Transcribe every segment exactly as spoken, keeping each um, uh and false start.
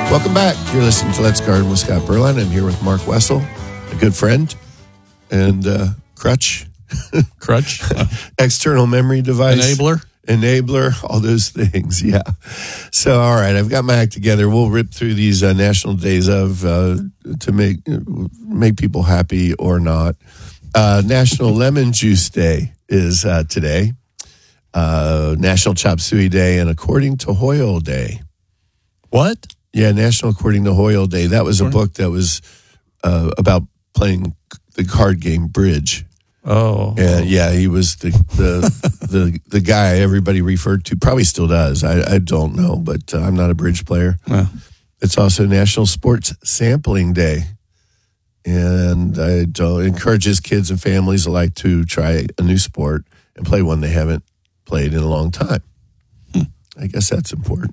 Welcome back. You're listening to Let's Garden with Scott Berline. I'm here with Mark Wessel, a good friend, and uh, Crutch. Crutch? Uh, External memory device. Enabler? Enabler, all those things, yeah. So, all right, I've got my act together. We'll rip through these uh, national days of uh, to make make people happy or not. Uh, National Lemon Juice Day is uh, today. Uh, National Chop Suey Day and According to Hoyle Day. What? Yeah, National According to Hoyle Day. That was a book that was uh, about playing the card game Bridge. Oh, and yeah, he was the the the, the guy everybody referred to. Probably still does. I, I don't know, but uh, I'm not a bridge player. Well. It's also National Sports Sampling Day, and I don't encourages kids and families alike to try a new sport and play one they haven't played in a long time. Hmm. I guess that's important.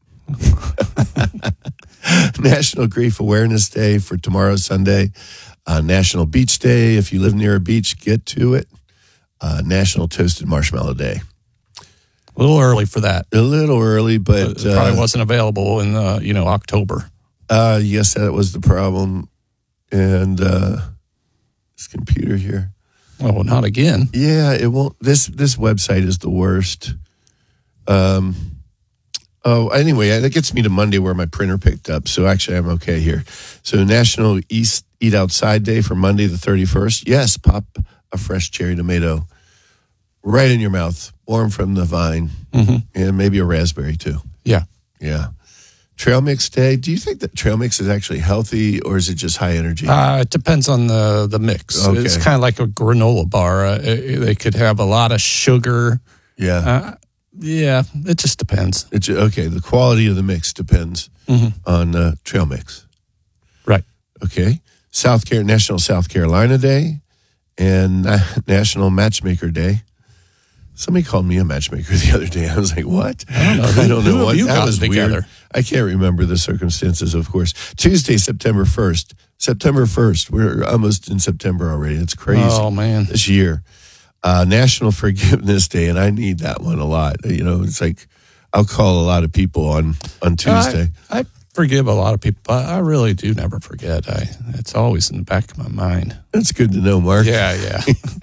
National Grief Awareness Day for tomorrow, Sunday. Uh, National Beach Day. If you live near a beach, get to it. Uh, National Toasted Marshmallow Day. A little early for that. A little early, but it probably uh, wasn't available in uh, you know October. Uh, yes, that was the problem. And uh, this computer here. Oh, not again. Yeah, it won't. This this website is the worst. Um. Oh, anyway, that gets me to Monday where my printer picked up. So actually, I'm okay here. So National East Eat Outside Day for Monday the thirty-first. Yes, pop a fresh cherry tomato right in your mouth, warm from the vine, mm-hmm. and maybe a raspberry too. Yeah. Yeah. Trail Mix Day. Do you think that trail mix is actually healthy or is it just high energy? Uh, it depends on the, the mix. Okay. It's kind of like a granola bar. Uh, it, they could have a lot of sugar. Yeah. Uh, yeah, it just depends. It's, okay, the quality of the mix depends mm-hmm. on uh, trail mix. Right. Okay. South Car- National South Carolina Day and Na- National Matchmaker Day. Somebody called me a matchmaker the other day. I was like, what? I don't know. I don't know Who what. You that got was together? Weird. I can't remember the circumstances, of course. Tuesday, September first. September first. We're almost in September already. It's crazy. Oh, man. This year. Uh, National Forgiveness Day, and I need that one a lot. You know, it's like I'll call a lot of people on, on Tuesday. I, I forgive a lot of people, but I really do never forget. I It's always in the back of my mind. That's good to know, Mark. Yeah, yeah.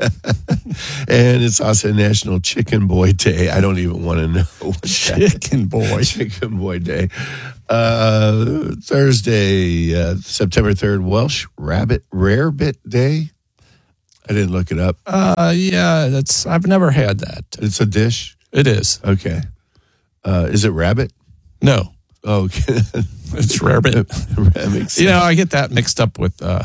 And it's also National Chicken Boy Day. I don't even want to know. What Chicken Boy. Chicken Boy Day. Uh, Thursday, uh, September third, Welsh Rabbit Rarebit Day. I didn't look it up. Uh, yeah, that's. I've never had that. It's a dish? It is. Okay. Uh, is it rabbit? No. Oh, okay. It's rarebit. That makes sense. You know, I get that mixed up with uh,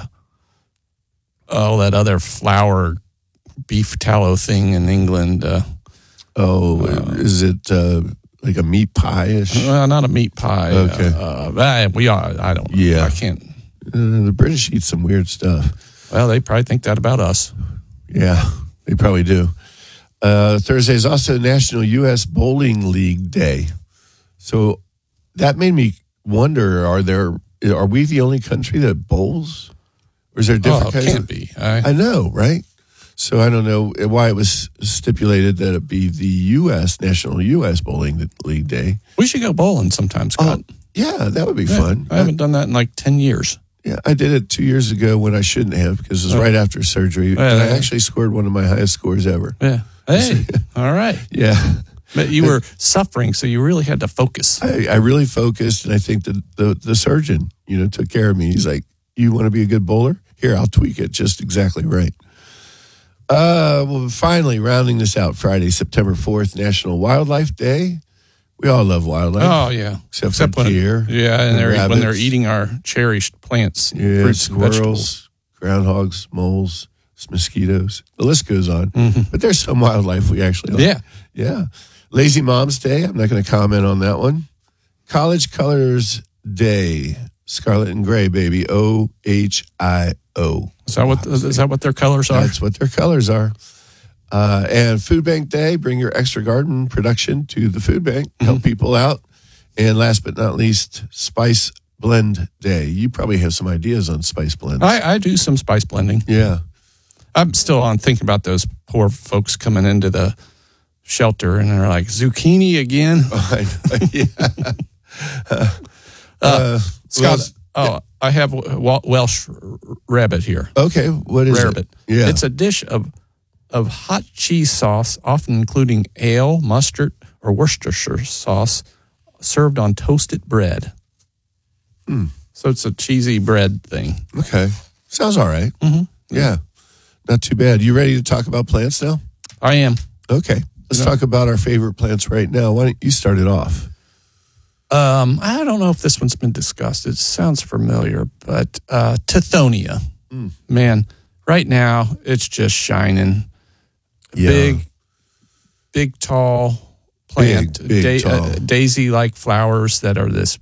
oh, that other flour beef tallow thing in England. Uh, oh, uh, is it uh, like a meat pie-ish? Well, not a meat pie. Okay. Uh, I, we are. I don't know. Yeah. I can't. Uh, the British eat some weird stuff. Well, they probably think that about us. Yeah, they probably do. Uh, Thursday is also National U S Bowling League Day. So that made me wonder, are there are we the only country that bowls? Or is there different oh, it kinds can't of, be. I, I know, right? So I don't know why it was stipulated that it be the U S National U S Bowling League Day. We should go bowling sometime, Scott. Oh, yeah, that would be yeah, fun. I haven't done that in like ten years. Yeah, I did it two years ago when I shouldn't have because it was Oh. right after surgery. Yeah, and I yeah. actually scored one of my highest scores ever. Yeah. Hey, all right. Yeah. But you were suffering, so you really had to focus. I, I really focused, and I think that the, the surgeon, you know, took care of me. He's like, you want to be a good bowler? Here, I'll tweak it just exactly right. Uh, well, finally, rounding this out, Friday, September fourth, National Wildlife Day. We all love wildlife. Oh, yeah. Except, Except for when, deer. Yeah, and and they're, when they're rabbits. eating our cherished plants, Yeah, fruits, and vegetables. squirrels, groundhogs, moles, mosquitoes. The list goes on. Mm-hmm. But there's some wildlife we actually like. Yeah. Yeah. Lazy Moms Day. I'm not going to comment on that one. College Colors Day. Scarlet and Gray, baby. O H I O. Is that what is that what their colors are? That's what their colors are. Uh, and Food Bank Day. Bring your extra garden production to the food bank. Help Mm-hmm. people out. And last but not least, Spice Blend Day. You probably have some ideas on spice blends. I, I do some spice blending. Yeah. I'm still on thinking about those poor folks coming into the shelter and they're like, zucchini again? Oh, I know. Yeah. Uh, Uh, Scott, well, oh, I have Wel- Welsh rabbit here. okay, what is Rarebit. it? Yeah. It's a dish of of hot cheese sauce, often including ale, mustard, or Worcestershire sauce, served on toasted bread. Hmm. So it's a cheesy bread thing. Okay. Sounds all right. Mm-hmm. Yeah. Not too bad. You ready to talk about plants now? I am. Okay. Let's Yeah. talk about our favorite plants right now. Why don't you start it off? Um, I don't know if this one's been discussed. It sounds familiar, but uh, Tithonia. Mm. Man, right now it's just shining. Yeah. Big, big, tall plant. Big, big, da- tall. Uh, daisy-like flowers that are this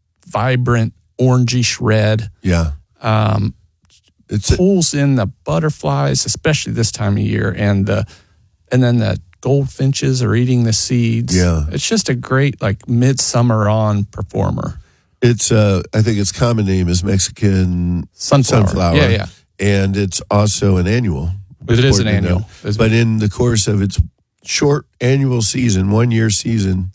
vibrant orangey red. Yeah. Um, It's a, pulls in the butterflies, especially this time of year, and the and then the goldfinches are eating the seeds. Yeah. It's just a great like midsummer on performer. it's uh I think its common name is Mexican Sunflower. sunflower. Yeah, yeah. And it's also an annual. It is an Important to annual. note. It's- But in the course of its short annual season, one year season,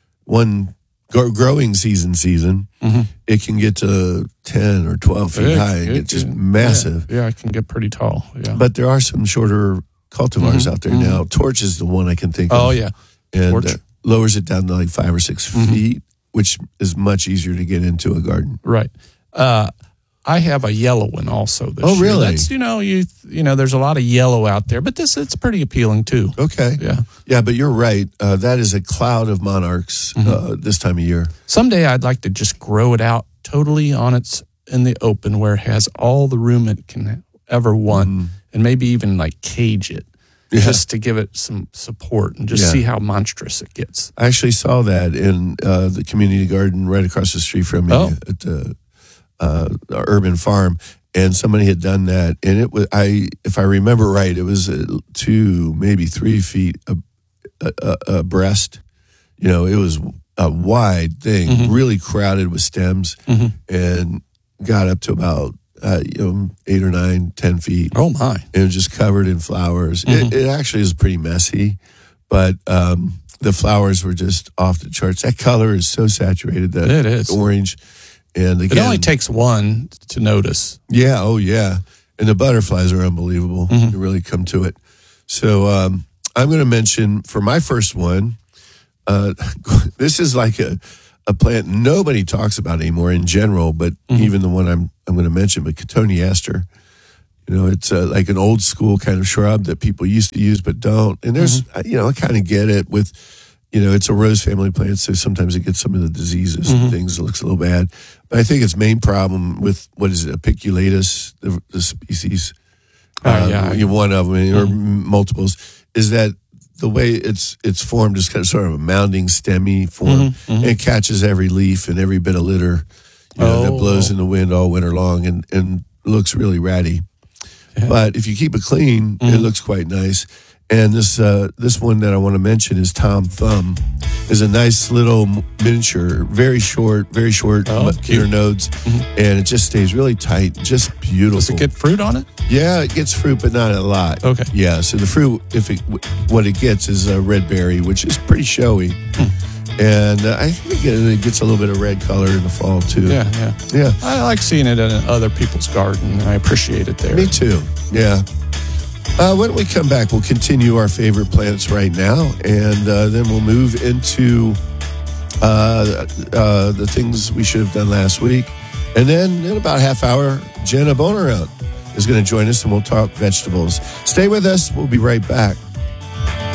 one gr- growing season season, Mhm. it can get to ten or twelve feet It- high. it It's just can- massive. Yeah, yeah, it can get pretty tall. Yeah. But there are some shorter cultivars Mhm, out there mhm. now. Torch is the one I can think oh of. yeah. And Torch. uh, lowers it down to like five or 6 Mhm. feet, which is much easier to get into a garden. Right. Uh, I have a yellow one also. This Oh, year. really? That's, you know, you you know, there's a lot of yellow out there, but this it's pretty appealing too. Okay. Yeah. Yeah, but you're right. Uh, that is a cloud of monarchs Mm-hmm. uh, this time of year. Someday I'd like to just grow it out totally on its in the open where it has all the room it can ever want, Mm. and maybe even like cage it, Yeah. just to give it some support and just Yeah. see how monstrous it gets. I actually saw that in uh, the community garden right across the street from me Oh. at the uh, urban farm, and somebody had done that, and it was I, if I remember right, it was uh, two, maybe three feet a, a, a breast. You know, it was a wide thing, Mhm. really crowded with stems, Mhm. and got up to about uh, you know eight or nine, ten feet. Oh my! And it was just covered in flowers. Mhm. It, it actually is pretty messy, but um, the flowers were just off the charts. That color is so saturated, that It is. orange. And It again, only takes one to notice. yeah, oh yeah. And the butterflies are unbelievable. Mhm. They really come to it. So um, I'm going to mention for my first one, uh, this is like a, a plant nobody talks about anymore in general, but Mhm. even the one I'm I'm going to mention, but Cotoneaster. You know, it's uh, like an old school kind of shrub that people used to use but don't. And there's, Mm-hmm. you know, I kind of get it with, you know, it's a rose family plant, so sometimes it gets some of the diseases Mhm. and things. It looks a little bad. But I think its main problem with, what is it, Apiculatus, the, the species, Oh, uh, yeah. you- one of them, or Mhm. multiples, is that the way it's it's formed is kind of sort of a mounding, stemmy form. Mhm, mhm. It catches every leaf and every bit of litter, you know, that Oh. blows in the wind all winter long, and, and looks really ratty. Yeah. But if you keep it clean, it Mhm. looks quite nice. And this uh, this one that I want to mention is Tom Thumb. Is a nice little miniature, very short, very short Oh, inner cute. nodes, Mhm. and it just stays really tight, just beautiful. Does it get fruit on it? Yeah, it gets fruit, but not a lot. Okay. Yeah, so the fruit, if it, what it gets is a red berry, which is pretty showy, Hmm. and uh, I think it, it gets a little bit of red color in the fall too. Yeah, yeah. yeah, I like seeing it in other people's garden, and I appreciate it there. me too. Yeah. Uh, when we come back, we'll continue our favorite plants right now, and uh, then we'll move into uh, uh, the things we should have done last week. And then in about a half hour, Jenna Bonaround is going to join us, and we'll talk vegetables. Stay with us. We'll be right back.